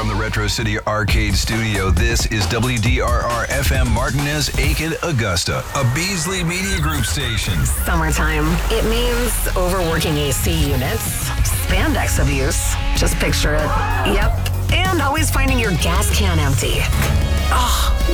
from the Retro City Arcade Studio, this is WDRR-FM Martinez, Aiken, Augusta, a Beasley Media Group station. Summertime. It means overworking AC units, spandex abuse. Just picture it. Yep. And always finding your gas can empty. Ugh.